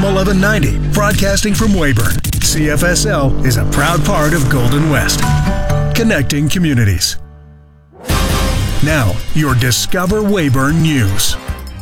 1190, broadcasting from Weyburn. CFSL is a proud part of Golden West, connecting communities. Now, your Discover Weyburn News.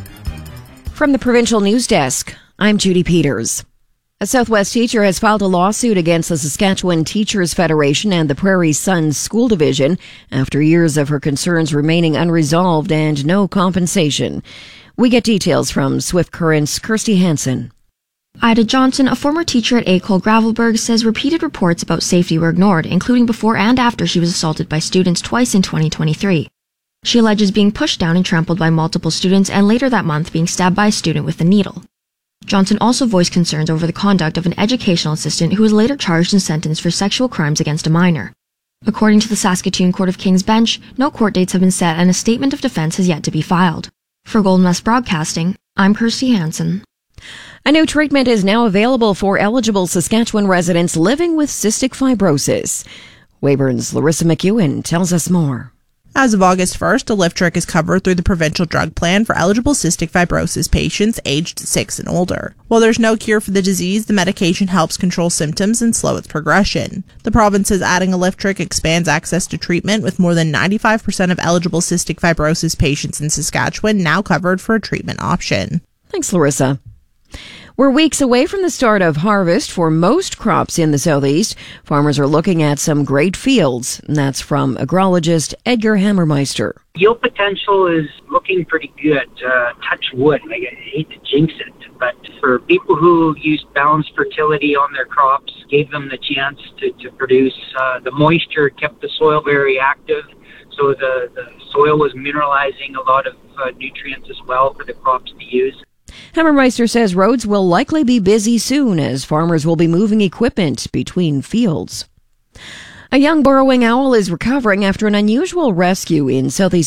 From the Provincial News Desk, I'm Judy Peters. A Southwest teacher has filed a lawsuit against the Saskatchewan Teachers Federation and the Prairie Sun School Division after years of her concerns remaining unresolved and no compensation. We get details from Swift Current's Kirsty Hansen. Ida Johnson, a former teacher at École Gravelbourg, says repeated reports about safety were ignored, including before and after she was assaulted by students twice in 2023. She alleges being pushed down and trampled by multiple students and later that month being stabbed by a student with a needle. Johnson also voiced concerns over the conduct of an educational assistant who was later charged and sentenced for sexual crimes against a minor. According to the Saskatoon Court of King's Bench, no court dates have been set and a statement of defense has yet to be filed. For Golden West Broadcasting, I'm Kirsty Hansen. A new treatment is now available for eligible Saskatchewan residents living with cystic fibrosis. Weyburn's Larissa McEwen tells us more. As of August 1st, Alyftrek is covered through the provincial drug plan for eligible cystic fibrosis patients aged 6 and older. While there's no cure for the disease, the medication helps control symptoms and slow its progression. The province says adding Alyftrek expands access to treatment, with more than 95% of eligible cystic fibrosis patients in Saskatchewan now covered for a treatment option. Thanks, Larissa. We're weeks away from the start of harvest for most crops in the southeast. Farmers are looking at some great fields, and that's from agrologist Edgar Hammermeister. Yield potential is looking pretty good. Touch wood. I hate to jinx it, but for people who used balanced fertility on their crops, gave them the chance to produce, the moisture kept the soil very active, so the soil was mineralizing a lot of nutrients as well for the crops to use. Hammermeister says roads will likely be busy soon as farmers will be moving equipment between fields. A young burrowing owl is recovering after an unusual rescue in southeast